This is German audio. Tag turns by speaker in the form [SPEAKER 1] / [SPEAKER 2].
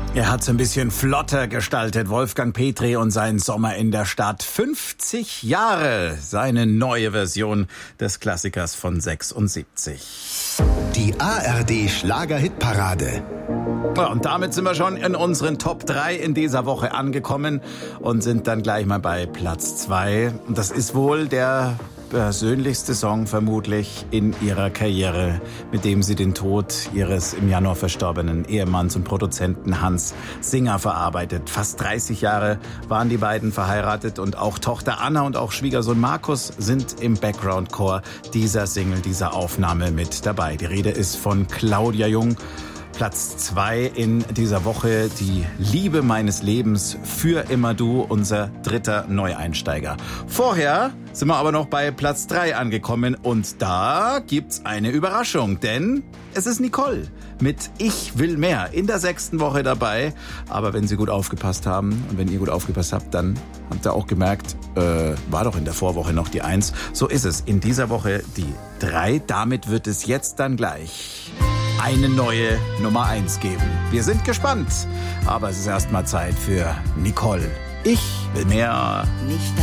[SPEAKER 1] Er hat es ein bisschen flotter gestaltet, Wolfgang Petri und sein Sommer in der Stadt. 50 Jahre, seine neue Version des Klassikers von 76.
[SPEAKER 2] Die ARD Schlager-Hitparade.
[SPEAKER 1] Ja, und damit sind wir schon in unseren Top 3 in dieser Woche angekommen und sind dann gleich mal bei Platz 2. Und das ist wohl der persönlichste Song vermutlich in ihrer Karriere, mit dem sie den Tod ihres im Januar verstorbenen Ehemanns und Produzenten Hans Singer verarbeitet. Fast 30 Jahre waren die beiden verheiratet und auch Tochter Anna und auch Schwiegersohn Markus sind im Background-Chor dieser Single, dieser Aufnahme mit dabei. Die Rede ist von Claudia Jung. Platz 2 in dieser Woche, die Liebe meines Lebens, für immer du, unser dritter Neueinsteiger. Vorher sind wir aber noch bei Platz 3 angekommen und da gibt's eine Überraschung, denn es ist Nicole mit Ich will mehr in der 6. Woche dabei. Aber wenn Sie gut aufgepasst haben und wenn ihr gut aufgepasst habt, dann habt ihr auch gemerkt, war doch in der Vorwoche noch die 1. So ist es, in dieser Woche die 3. Damit wird es jetzt dann gleich eine neue Nummer 1 geben. Wir sind gespannt, aber es ist erstmal Zeit für Nicole. Ich will mehr.
[SPEAKER 3] Nicht